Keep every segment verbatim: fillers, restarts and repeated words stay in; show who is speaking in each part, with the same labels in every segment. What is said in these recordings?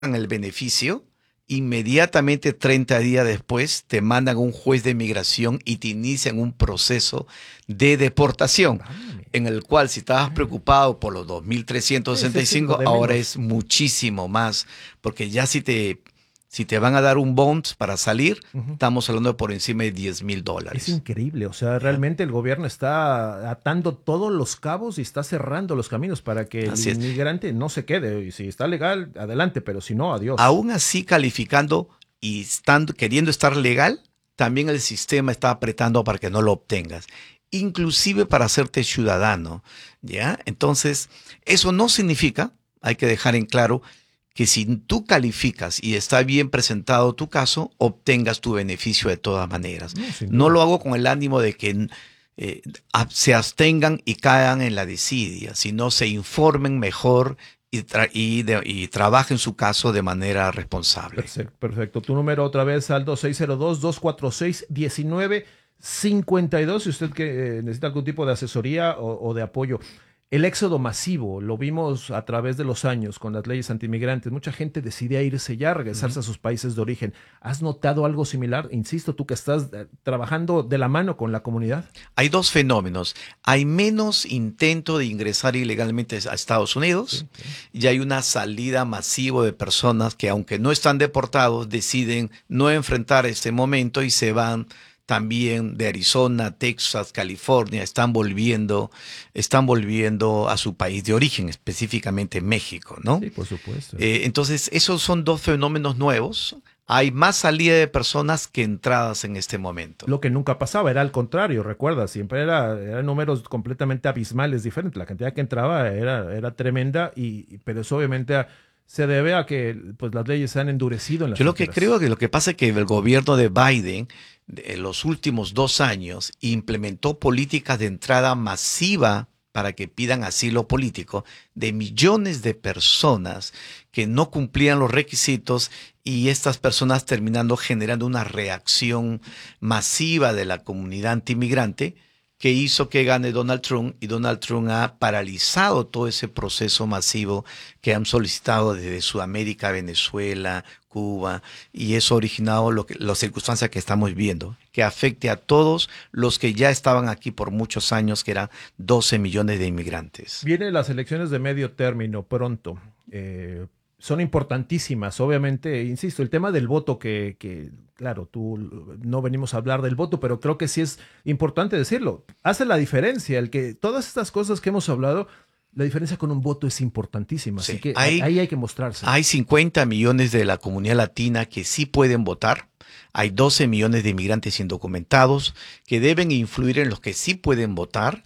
Speaker 1: el beneficio, inmediatamente treinta días después te mandan a un juez de migración y te inician un proceso de deportación,
Speaker 2: Válgame.
Speaker 1: en el cual si estabas preocupado por los dos mil trescientos
Speaker 2: Ese
Speaker 1: sesenta y
Speaker 2: es lo
Speaker 1: cinco,
Speaker 2: de
Speaker 1: ahora
Speaker 2: menos.
Speaker 1: es muchísimo más, porque ya si te, si te van a dar un bond para salir,
Speaker 2: Ujú.
Speaker 1: estamos hablando de por encima de diez mil
Speaker 2: Es
Speaker 1: dólares.
Speaker 2: increíble, o sea,
Speaker 1: ¿Ya?
Speaker 2: realmente el gobierno está atando todos los cabos y está cerrando los caminos para que el
Speaker 1: Así es.
Speaker 2: inmigrante no se quede. Y si está legal, adelante, pero si no, adiós.
Speaker 1: Aún así, calificando y estando, queriendo estar legal, también el sistema está apretando para que no lo obtengas, inclusive para hacerte ciudadano, ¿ya? Entonces, eso no significa, hay que dejar en claro, que si tú calificas y está bien presentado tu caso, obtengas tu beneficio de todas maneras.
Speaker 2: No, sin
Speaker 1: No
Speaker 2: duda.
Speaker 1: lo hago con el ánimo de que eh, se abstengan y caigan en la desidia, sino se informen mejor y, tra y, de, y trabajen su caso de manera responsable.
Speaker 2: Perfecto, perfecto. Tu número otra vez, Aldo, seis cero dos, dos cuatro seis, uno nueve cinco dos, si usted que, eh, necesita algún tipo de asesoría o, o de apoyo. El éxodo masivo, lo vimos a través de los años con las leyes antimigrantes. Mucha gente decide irse ya, regresarse
Speaker 1: Ujú.
Speaker 2: a sus países de origen. ¿Has notado algo similar? Insisto, tú que estás eh, trabajando de la mano con la comunidad.
Speaker 1: Hay dos fenómenos. Hay menos intento de ingresar ilegalmente a Estados Unidos
Speaker 2: Sí, sí.
Speaker 1: y hay una salida masiva de personas que, aunque no están deportados, deciden no enfrentar este momento y se van también de Arizona, Texas, California, están volviendo, están volviendo a su país de origen, específicamente México, ¿no?
Speaker 2: Sí, por supuesto.
Speaker 1: Eh, entonces, esos son dos fenómenos nuevos. Hay más salida de personas que entradas en este momento.
Speaker 2: Lo que nunca pasaba, era al contrario, recuerda, siempre era, eran números completamente abismales, diferentes. La cantidad que entraba era, era tremenda, y, pero eso obviamente a- se debe a que pues, las leyes se han endurecido en las
Speaker 1: Yo lo que
Speaker 2: fronteras.
Speaker 1: creo que lo que pasa es que el gobierno de Biden en los últimos dos años implementó políticas de entrada masiva para que pidan asilo político de millones de personas que no cumplían los requisitos, y estas personas terminando generando una reacción masiva de la comunidad antimigrante que hizo que gane Donald Trump, y Donald Trump ha paralizado todo ese proceso masivo que han solicitado desde Sudamérica, Venezuela, Cuba, y eso ha originado lo que, las circunstancias que estamos viendo, que afecte a todos los que ya estaban aquí por muchos años, que eran doce millones de inmigrantes.
Speaker 2: Vienen las elecciones de medio término pronto. Eh, son importantísimas, obviamente, insisto, el tema del voto que, que, claro, tú no venimos a hablar del voto, pero creo que sí es importante decirlo. Hace la diferencia, el que todas estas cosas que hemos hablado, la diferencia con un voto es importantísima, así
Speaker 1: Sí,
Speaker 2: que
Speaker 1: hay,
Speaker 2: ahí hay que mostrarse.
Speaker 1: hay cincuenta millones de la comunidad latina que sí pueden votar. Hay doce millones de inmigrantes indocumentados que deben influir en los que sí pueden votar,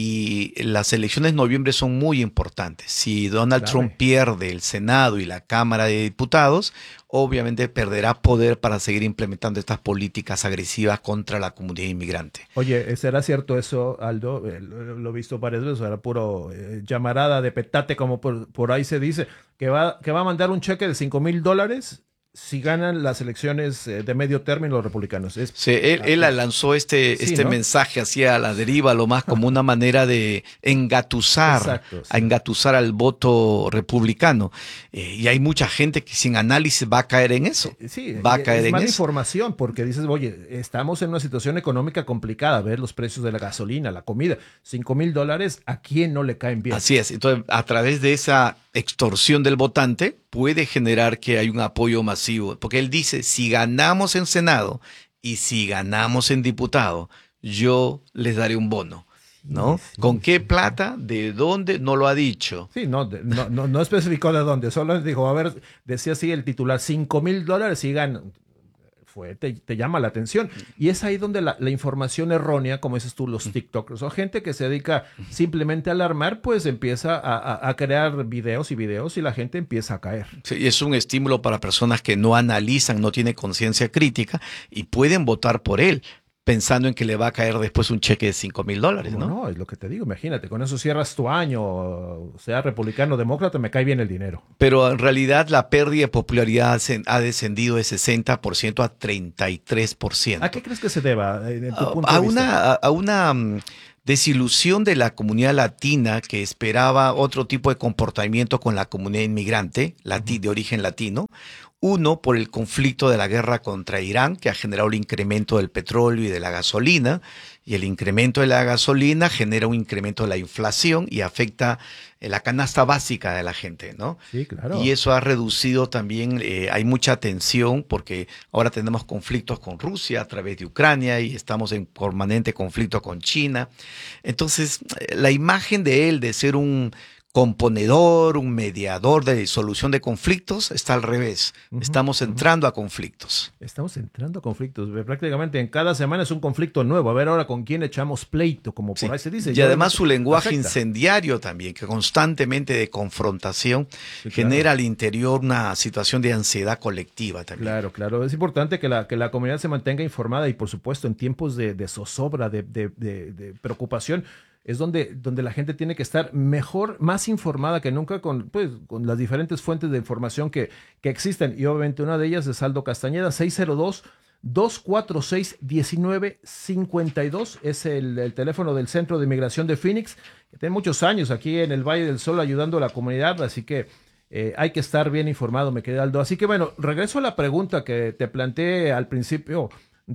Speaker 1: y las elecciones de noviembre son muy importantes. Si Donald Trump
Speaker 2: Clave.
Speaker 1: pierde el Senado y la Cámara de Diputados, obviamente perderá poder para seguir implementando estas políticas agresivas contra la comunidad inmigrante.
Speaker 2: Oye, ¿será cierto eso, Aldo? Eh, Lo lo he visto varias veces, era puro eh, llamarada de petate, como por, por ahí se dice, que va, que va a mandar un cheque de cinco mil dólares si ganan las elecciones eh, de medio término los republicanos. Es,
Speaker 1: Sí, él,
Speaker 2: ah,
Speaker 1: él
Speaker 2: eh,
Speaker 1: lanzó este,
Speaker 2: sí,
Speaker 1: este
Speaker 2: ¿no?
Speaker 1: mensaje hacia la deriva, lo más como una manera de engatusar,
Speaker 2: Exacto,
Speaker 1: a
Speaker 2: sí.
Speaker 1: engatusar al voto republicano. Eh, y hay mucha gente que sin análisis va a caer en eso.
Speaker 2: Eh, Sí,
Speaker 1: Va
Speaker 2: y
Speaker 1: a caer
Speaker 2: es
Speaker 1: en
Speaker 2: mala
Speaker 1: eso.
Speaker 2: información porque dices, oye, estamos en una situación económica complicada, ver los precios de la gasolina, la comida, cinco mil dólares, ¿a quién no le caen bien?
Speaker 1: Así es. Entonces, a través de esa extorsión del votante, puede generar que hay un apoyo masivo. Porque él dice, si ganamos en Senado y si ganamos en diputado, yo les daré un bono.
Speaker 2: Sí,
Speaker 1: ¿No?
Speaker 2: sí,
Speaker 1: ¿Con qué
Speaker 2: sí.
Speaker 1: plata? ¿De dónde? No lo ha dicho.
Speaker 2: Sí, no, de- no, no, no especificó de dónde, solo dijo, a ver, decía así el titular, cinco mil dólares y ganan. Fue, te, te llama la atención. Y es ahí donde la, la información errónea, como dices tú, los TikTokers o gente que se dedica simplemente a alarmar, pues empieza a, a- a crear videos y videos y la gente empieza a caer.
Speaker 1: Sí, es un estímulo para personas que no analizan, no tienen conciencia crítica y pueden votar por él, pensando en que le va a caer después un cheque de cinco mil dólares,
Speaker 2: ¿Cómo
Speaker 1: ¿no?
Speaker 2: no? Es lo que te digo, imagínate, con eso cierras tu año, sea republicano o demócrata, me cae bien el dinero.
Speaker 1: Pero en realidad la pérdida de popularidad se- ha descendido de sesenta por ciento a treinta y tres por
Speaker 2: ¿A qué
Speaker 1: ciento.
Speaker 2: crees que se deba, en, en tu
Speaker 1: A,
Speaker 2: punto
Speaker 1: a
Speaker 2: de vista?
Speaker 1: una, a, a una mm, desilusión de la comunidad latina que esperaba otro tipo de comportamiento con la comunidad inmigrante lati- de origen latino. Uno, por el conflicto de la guerra contra Irán, que ha generado el incremento del petróleo y de la gasolina, y el incremento de la gasolina genera un incremento de la inflación y afecta eh, la canasta básica de la gente, ¿no?
Speaker 2: Sí, claro.
Speaker 1: Y eso ha reducido también, eh, hay mucha tensión porque ahora tenemos conflictos con Rusia a través de Ucrania y estamos en permanente conflicto con China. Entonces, eh, la imagen de él de ser un componedor, un mediador de solución de conflictos, está al revés.
Speaker 2: Ujú,
Speaker 1: Estamos
Speaker 2: ujú.
Speaker 1: entrando a conflictos.
Speaker 2: Estamos entrando a conflictos. Ve, prácticamente en cada semana es un conflicto nuevo. A ver ahora con quién echamos pleito, como por
Speaker 1: Sí.
Speaker 2: ahí se dice.
Speaker 1: Y además su
Speaker 2: obviamente
Speaker 1: lenguaje
Speaker 2: afecta.
Speaker 1: incendiario también, que constantemente de confrontación
Speaker 2: Sí,
Speaker 1: genera
Speaker 2: claro.
Speaker 1: al interior una situación de ansiedad colectiva también.
Speaker 2: Claro, claro. Es importante que la, que la comunidad se mantenga informada y, por supuesto, en tiempos de, de zozobra, de, de, de, de preocupación, es donde, donde la gente tiene que estar mejor, más informada que nunca con, pues, con las diferentes fuentes de información que, que existen. Y obviamente una de ellas es Aldo Castañeda, seis cero dos, dos cuatro seis, uno nueve cinco dos. Es el, el teléfono del Centro de Inmigración de Phoenix, que tiene muchos años aquí en el Valle del Sol ayudando a la comunidad, así que eh, hay que estar bien informado, me querido Aldo. Así que bueno, regreso a la pregunta que te planteé al principio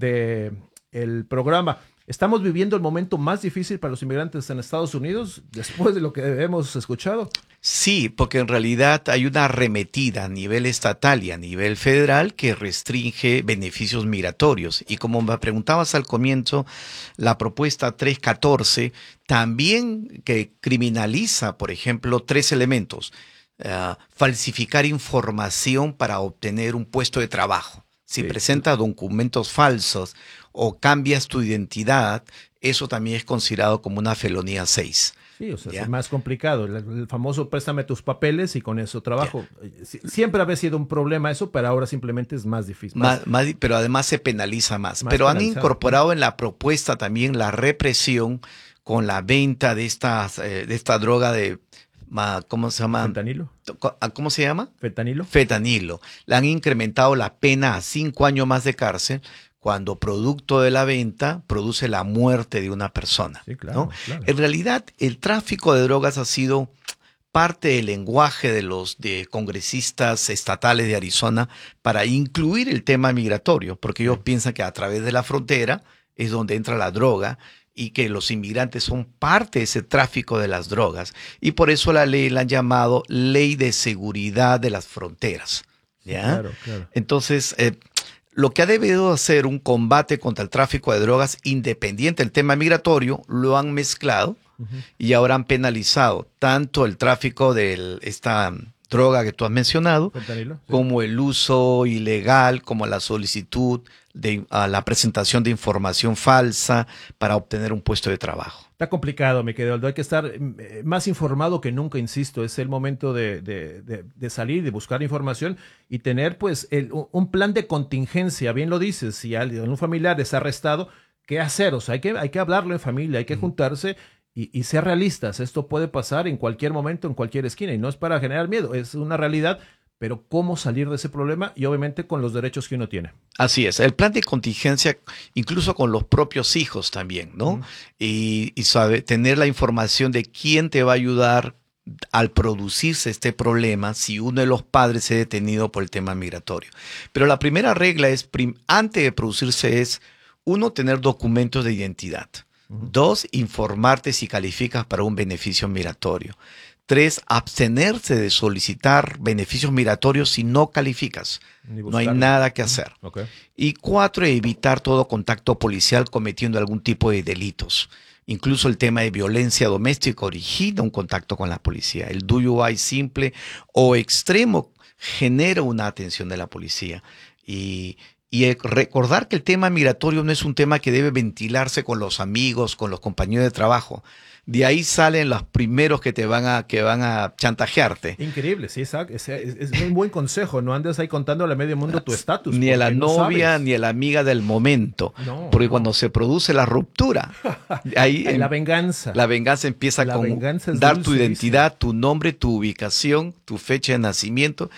Speaker 2: de el programa. ¿Estamos viviendo el momento más difícil para los inmigrantes en Estados Unidos después de lo que hemos escuchado?
Speaker 1: Sí, porque en realidad hay una arremetida a nivel estatal y a nivel federal que restringe beneficios migratorios. Y como me preguntabas al comienzo, la propuesta trescientos catorce también que criminaliza, por ejemplo, tres elementos. Uh, falsificar información para obtener un puesto de trabajo. Si
Speaker 2: Sí.
Speaker 1: presentas documentos falsos o cambias tu identidad, eso también es considerado como una felonía seis.
Speaker 2: Sí, o sea,
Speaker 1: ¿Ya?
Speaker 2: es más complicado. El, el famoso préstame tus papeles y con eso trabajo. Sie- Siempre había sido un problema eso, pero ahora simplemente es más difícil.
Speaker 1: Más, más, pero además se penaliza más.
Speaker 2: Más
Speaker 1: Pero han
Speaker 2: penalizado.
Speaker 1: incorporado en la propuesta también la represión con la venta de, estas, eh, de esta droga de, ma- ¿cómo se llama?
Speaker 2: ¿Fentanilo?
Speaker 1: ¿Cómo se llama?
Speaker 2: ¿Fentanilo?
Speaker 1: Fentanilo. Le han incrementado la pena a cinco años más de cárcel cuando producto de la venta produce la muerte de una persona.
Speaker 2: Sí, claro,
Speaker 1: ¿no?
Speaker 2: claro.
Speaker 1: En realidad, el tráfico de drogas ha sido parte del lenguaje de los de congresistas estatales de Arizona para incluir el tema migratorio, porque ellos piensan que a través de la frontera es donde entra la droga y que los inmigrantes son parte de ese tráfico de las drogas. Y por eso la ley la han llamado Ley de Seguridad de las Fronteras. ¿Ya?
Speaker 2: Claro, claro.
Speaker 1: Entonces, eh, lo que ha debido hacer un combate contra el tráfico de drogas independiente del tema migratorio, lo han mezclado
Speaker 2: Ujú.
Speaker 1: y ahora han penalizado tanto el tráfico de esta droga que tú has mencionado,
Speaker 2: ¿Fentanilo? Sí.
Speaker 1: como el uso ilegal, como la solicitud de a la presentación de información falsa para obtener un puesto de trabajo.
Speaker 2: Está complicado, mi querido Aldo. Hay que estar eh, más informado que nunca, insisto. Es el momento de, de, de, de salir, de buscar información y tener pues el, un plan de contingencia. Bien lo dices, si alguien, un familiar es arrestado, ¿qué hacer? O sea, hay que, hay que hablarlo en familia, hay que juntarse y, y ser realistas. Esto puede pasar en cualquier momento, en cualquier esquina y no es para generar miedo, es una realidad. Pero cómo salir de ese problema y obviamente con los derechos que uno tiene.
Speaker 1: Así es, el plan de contingencia, incluso con los propios hijos también, ¿no?
Speaker 2: Mm.
Speaker 1: Y, y sabe, tener la información de quién te va a ayudar al producirse este problema si uno de los padres es detenido por el tema migratorio. Pero la primera regla es, prim- antes de producirse es, uno, tener documentos de identidad.
Speaker 2: Ujú.
Speaker 1: Dos, informarte si calificas para un beneficio migratorio. Tres, abstenerse de solicitar beneficios migratorios si no calificas.
Speaker 2: Ni
Speaker 1: No hay
Speaker 2: buscarlo.
Speaker 1: nada que hacer.
Speaker 2: Ok.
Speaker 1: Y cuatro, evitar todo contacto policial cometiendo algún tipo de delitos. Incluso el tema de violencia doméstica origina un contacto con la policía. El D U I simple o extremo genera una atención de la policía. Y, y el recordar que el tema migratorio no es un tema que debe ventilarse con los amigos, con los compañeros de trabajo. De ahí salen los primeros que te van a, que van a chantajearte.
Speaker 2: Increíble, sí, exacto. Es, es, es un buen consejo. No andes ahí contándole a medio mundo tu estatus.
Speaker 1: Ni a la
Speaker 2: porque no
Speaker 1: novia,
Speaker 2: sabes.
Speaker 1: ni a la amiga del momento.
Speaker 2: No,
Speaker 1: porque
Speaker 2: no.
Speaker 1: cuando se produce la ruptura, ahí
Speaker 2: La
Speaker 1: em-
Speaker 2: venganza.
Speaker 1: la venganza empieza
Speaker 2: La
Speaker 1: con
Speaker 2: venganza es
Speaker 1: dar
Speaker 2: dulce,
Speaker 1: tu
Speaker 2: dice.
Speaker 1: identidad, tu nombre, tu ubicación, tu fecha de nacimiento.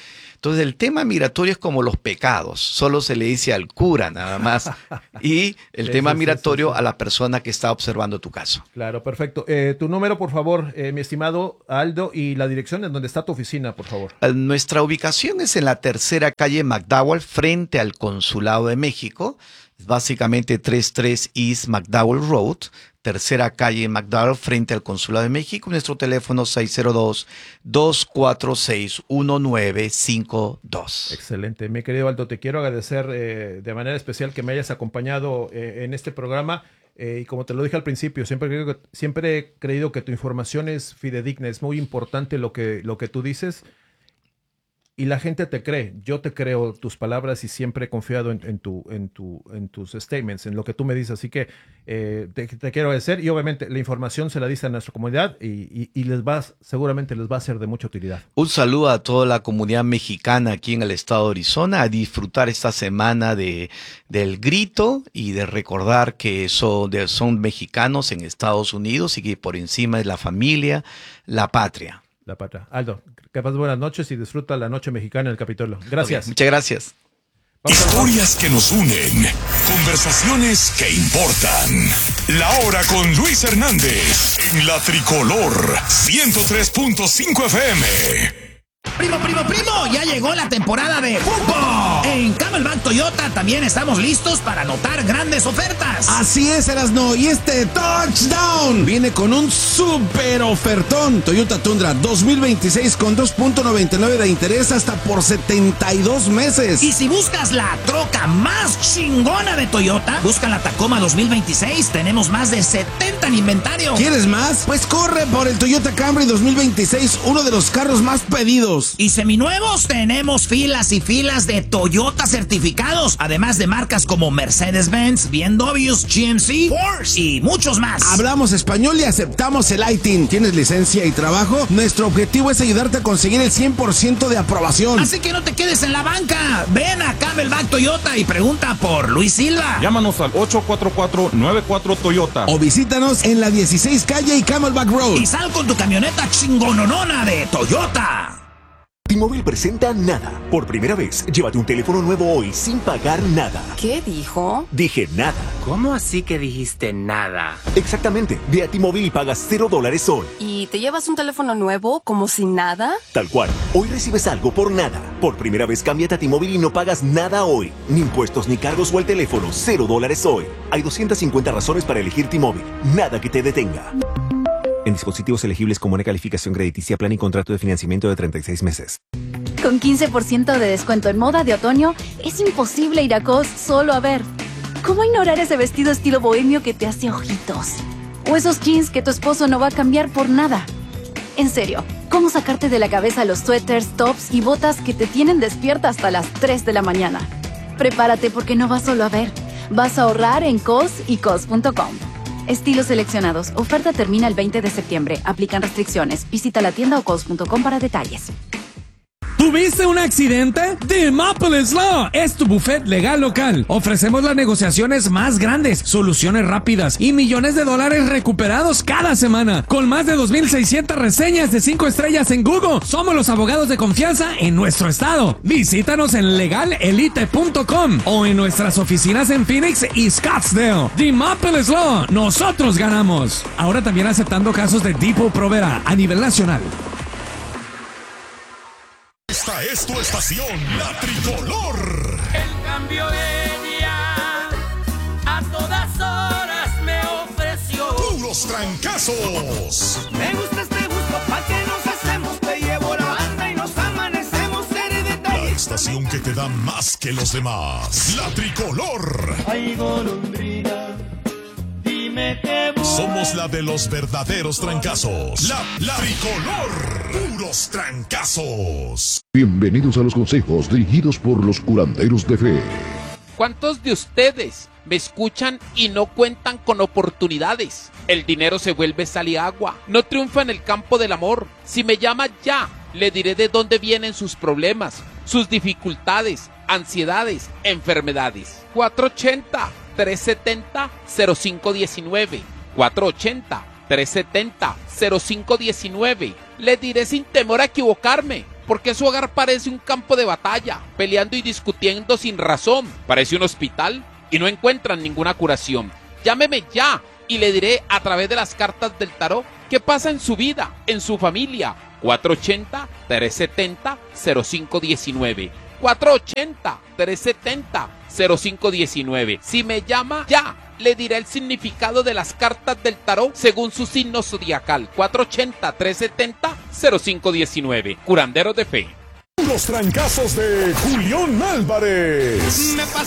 Speaker 1: Entonces el tema migratorio es como los pecados, solo se le dice al cura nada más, y el
Speaker 2: Sí,
Speaker 1: tema
Speaker 2: sí, sí,
Speaker 1: migratorio
Speaker 2: sí, sí.
Speaker 1: a la persona que está observando tu caso.
Speaker 2: Claro, perfecto. Eh, tu número, por favor, eh, mi estimado Aldo, y la dirección en donde está tu oficina, por favor.
Speaker 1: Eh, Nuestra ubicación es en la tercera calle McDowell, frente al Consulado de México, básicamente treinta y tres East McDowell Road, tercera calle McDowell, frente al Consulado de México. Nuestro teléfono seis cero dos, dos cuatro seis, uno nueve cinco dos.
Speaker 2: Excelente. Mi querido Aldo, te quiero agradecer eh, de manera especial que me hayas acompañado eh, en este programa. Eh, y como te lo dije al principio, siempre, creo que, siempre he creído que tu información es fidedigna, es muy importante lo que, lo que tú dices. Y la gente te cree, yo te creo tus palabras y siempre he confiado en, en, tu, en, tu, en tus statements, en lo que tú me dices. Así que eh, te, te quiero agradecer y obviamente la información se la dice a nuestra comunidad y, y, y les va, seguramente les va a ser de mucha utilidad.
Speaker 1: Un saludo a toda la comunidad mexicana aquí en el estado de Arizona, a disfrutar esta semana de, del grito y de recordar que son, de, son mexicanos en Estados Unidos y que por encima es la familia, la patria.
Speaker 2: La patria. Aldo, que pases buenas noches y disfruta la noche mexicana en el Capitolio. Gracias.
Speaker 1: Okay, muchas gracias.
Speaker 3: Historias que nos unen, conversaciones que importan. La Hora con Luis Hernández en la Tricolor ciento tres punto cinco F M.
Speaker 4: Primo, primo, primo, ya llegó la temporada de fútbol. En Camelback Toyota también estamos listos para anotar grandes ofertas.
Speaker 5: Así es, Erasno, y este touchdown viene con un super ofertón. Toyota Tundra dos mil veintiséis con dos punto noventa y nueve de interés hasta por setenta y dos meses.
Speaker 4: Y si buscas la troca más chingona de Toyota, busca la Tacoma dos mil veintiséis. Tenemos más de setenta en inventario.
Speaker 5: ¿Quieres más? Pues corre por el Toyota Camry dos mil veintiséis, uno de los carros más pedidos.
Speaker 4: Y seminuevos, tenemos filas y filas de Toyota certificados, además de marcas como Mercedes-Benz, B M W, G M C, Porsche y muchos más.
Speaker 5: Hablamos español y aceptamos el I T I N. ¿Tienes licencia y trabajo? Nuestro objetivo es ayudarte a conseguir el cien por ciento de aprobación.
Speaker 4: Así que no te quedes en la banca. Ven a Camelback Toyota y pregunta por Luis Silva.
Speaker 6: Llámanos al ocho cuatro cuatro, nueve cuatro Toyota.
Speaker 5: O visítanos en la dieciséis calle y Camelback Road.
Speaker 4: Y sal con tu camioneta chingononona de Toyota.
Speaker 7: T-Mobile presenta Nada. Por primera vez, llévate un teléfono nuevo hoy sin pagar nada.
Speaker 8: ¿Qué dijo?
Speaker 7: Dije nada.
Speaker 9: ¿Cómo así que dijiste nada?
Speaker 7: Exactamente. Ve a T-Mobile y pagas cero dólares hoy.
Speaker 8: ¿Y te llevas un teléfono nuevo como si nada?
Speaker 7: Tal cual. Hoy recibes algo por nada. Por primera vez, cámbiate a T-Mobile y no pagas nada hoy. Ni impuestos ni cargos o el teléfono. Cero dólares hoy. Hay doscientas cincuenta razones para elegir T-Mobile. Nada que te detenga. En dispositivos elegibles con buena calificación crediticia, plan y contrato de financiamiento de treinta y seis meses.
Speaker 10: Con quince por ciento de descuento en moda de otoño, es imposible ir a Cos solo a ver. ¿Cómo ignorar ese vestido estilo bohemio que te hace ojitos? O esos jeans que tu esposo no va a cambiar por nada. En serio, ¿cómo sacarte de la cabeza los suéteres, tops y botas que te tienen despierta hasta las tres de la mañana? Prepárate porque no vas solo a ver. Vas a ahorrar en Cos y Cos punto com. Estilos seleccionados. Oferta termina el veinte de septiembre. Aplican restricciones. Visita la tienda o cos punto com para detalles.
Speaker 11: ¿Tuviste un accidente? The Maples Law es tu buffet legal local. Ofrecemos las negociaciones más grandes, soluciones rápidas y millones de dólares recuperados cada semana. Con más de dos mil seiscientas reseñas de cinco estrellas en Google, somos los abogados de confianza en nuestro estado. Visítanos en legal elite punto com o en nuestras oficinas en Phoenix y Scottsdale. The Maples Law, nosotros ganamos. Ahora también aceptando casos de Depot Provera a nivel nacional.
Speaker 3: Esta es tu estación, la Tricolor.
Speaker 12: El cambio ella a todas horas me ofreció.
Speaker 3: Puros trancazos.
Speaker 12: Me gusta este gusto, pa' que nos hacemos. Te llevo la banda y nos amanecemos. Seré de
Speaker 3: La estación que te da más que los demás. La Tricolor.
Speaker 12: Ay, golondrina, dime qué voy.
Speaker 3: Somos la de los verdaderos trancazos. La, la Tricolor. Puros trancazos.
Speaker 13: Bienvenidos a los consejos dirigidos por los curanderos de fe.
Speaker 14: ¿Cuántos de ustedes me escuchan y no cuentan con oportunidades? El dinero se vuelve sal y agua. No triunfa en el campo del amor. Si me llama ya, le diré de dónde vienen sus problemas, sus dificultades, ansiedades, enfermedades. cuatro ochenta, trescientos setenta, cero cinco diecinueve. cuatro ochenta, trescientos setenta, cero cinco diecinueve. Le diré sin temor a equivocarme porque su hogar parece un campo de batalla, peleando y discutiendo sin razón. Parece un hospital y no encuentran ninguna curación. Llámeme ya y le diré a través de las cartas del tarot qué pasa en su vida, en su familia. cuatro ochenta, tres setenta, cero cinco diecinueve. cuatro ochenta, tres setenta, cero cinco diecinueve. Si me llama ya, le diré el significado de las cartas del tarot según su signo zodiacal. cuatro ochenta, tres setenta, cero cinco diecinueve. Curanderos de fe.
Speaker 3: Los trancazos de Julián Álvarez.